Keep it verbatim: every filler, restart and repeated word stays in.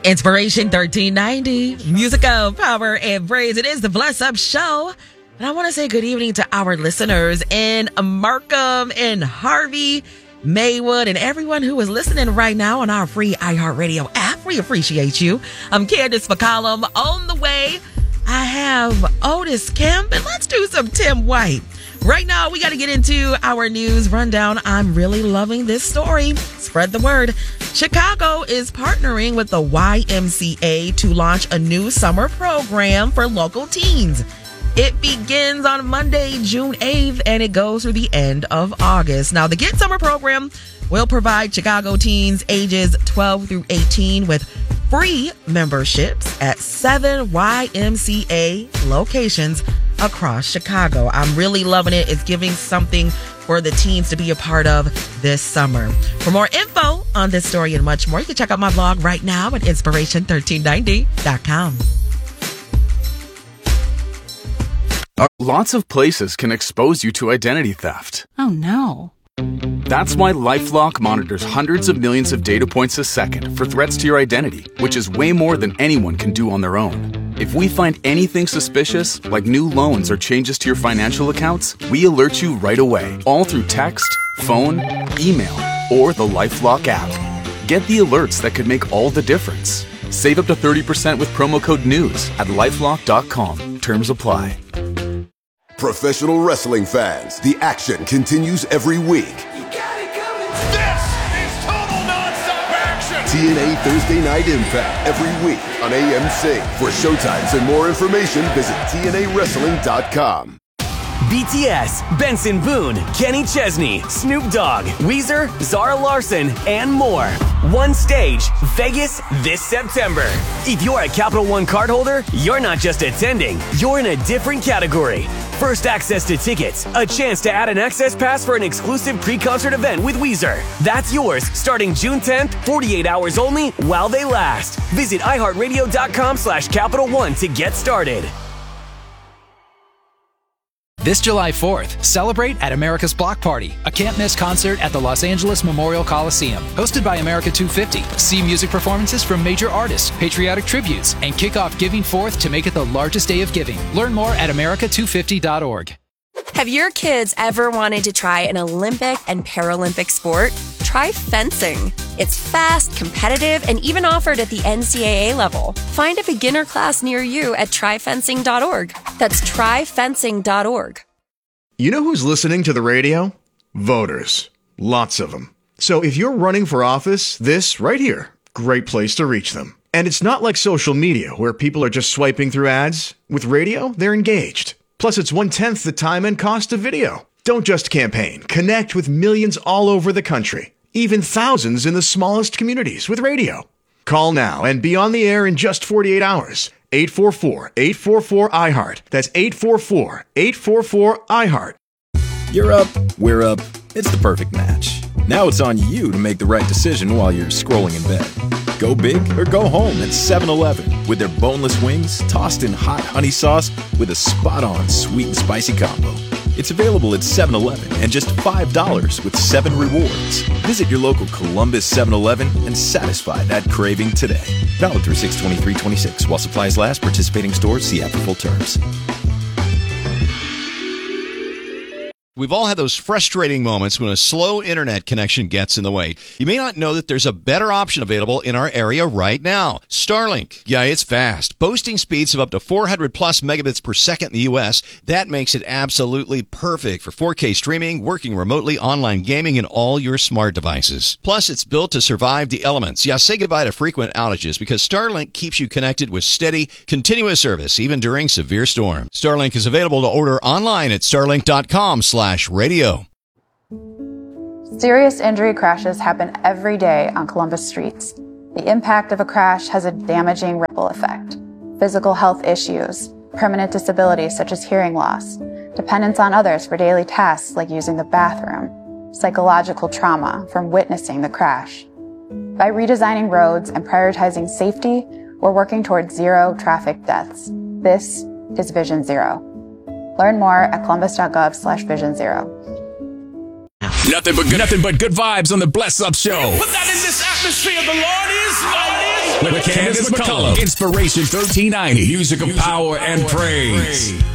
Inspiration thirteen ninety, music of power and praise. It is the Bless Up Show. And I want to say good evening to our listeners in Markham and Harvey, Maywood, and everyone who is listening right now on our free iHeartRadio app. We appreciate you. I'm Candace McCollum. On the way, I have Otis Kemp, and let's do some Tim White. Right now, we got to get into our news rundown. I'm really loving this story. Spread the word. Chicago is partnering with the Y M C A to launch a new summer program for local teens. It begins on Monday, June eighth, and it goes through the end of August. Now, the Get Summer program will provide Chicago teens ages twelve through eighteen with free memberships at seven Y M C A locations across Chicago. I'm really loving it. It's giving something for the teens to be a part of this summer. For more info on this story and much more, you can check out my blog right now at inspiration thirteen ninety dot com. Lots of places can expose you to identity theft. Oh, no. That's why LifeLock monitors hundreds of millions of data points a second for threats to your identity, which is way more than anyone can do on their own. If we find anything suspicious, like new loans or changes to your financial accounts, we alert you right away, all through text, phone, email, or the LifeLock app. Get the alerts that could make all the difference. Save up to thirty percent with promo code NEWS at lifelock dot com. Terms apply. Professional wrestling fans, the action continues every week. You got it coming. This is total nonstop action. T N A Thursday Night Impact every week on A M C. For showtimes and more information, visit T N A wrestling dot com. B T S, Benson Boone, Kenny Chesney, Snoop Dogg, Weezer, Zara Larson, and more. One stage, Vegas this September. If you're a Capital One cardholder, you're not just attending, you're in a different category. First access to tickets, a chance to add an access pass for an exclusive pre-concert event with Weezer. That's yours starting June tenth, forty-eight hours only while they last. Visit iHeartRadio.com slash Capital One to get started. This July fourth, celebrate at America's Block Party, a can't-miss concert at the Los Angeles Memorial Coliseum. Hosted by America two fifty. See music performances from major artists, patriotic tributes, and kick off Giving Fourth to make it the largest day of giving. Learn more at america two fifty dot org. Have your kids ever wanted to try an Olympic and Paralympic sport? Try fencing. It's fast, competitive, and even offered at the N C double A level. Find a beginner class near you at try fencing dot org. That's try fencing dot org. You know who's listening to the radio? Voters. Lots of them. So if you're running for office, this right here, great place to reach them. And it's not like social media where people are just swiping through ads. With radio, they're engaged. Plus, it's one-tenth the time and cost of video. Don't just campaign. Connect with millions all over the country. Even thousands in the smallest communities with radio. Call now and be on the air in just forty-eight hours. eight four four, eight four four, I heart. That's eight four four, eight four four, I heart. You're up, we're up. It's the perfect match. Now it's on you to make the right decision while you're scrolling in bed. Go big or go home at seven eleven with their boneless wings tossed in hot honey sauce with a spot-on sweet and spicy combo. It's available at seven eleven and just five dollars with seven rewards. Visit your local Columbus seven eleven and satisfy that craving today. Valid through six twenty-three twenty-six. While supplies last, participating stores, see app for full terms. We've all had those frustrating moments when a slow internet connection gets in the way. You may not know that there's a better option available in our area right now. Starlink. Yeah, it's fast. Boasting speeds of up to four hundred plus megabits per second in the U S. That makes it absolutely perfect for four K streaming, working remotely, online gaming, and all your smart devices. Plus, it's built to survive the elements. Yeah, say goodbye to frequent outages because Starlink keeps you connected with steady, continuous service, even during severe storms. Starlink is available to order online at starlink dot com slash radio. Serious injury crashes happen every day on Columbus streets. The impact of a crash has a damaging ripple effect. Physical health issues, permanent disabilities such as hearing loss, dependence on others for daily tasks like using the bathroom, psychological trauma from witnessing the crash. By redesigning roads and prioritizing safety, we're working towards zero traffic deaths. This is Vision Zero. Learn more at columbus.gov slash vision zero. Nothing but good, nothing but good vibes on the Bless Up Show. Put that in this atmosphere. The Lord is, Lord is with Candace McCullum. Inspiration thirteen ninety, music of power and praise.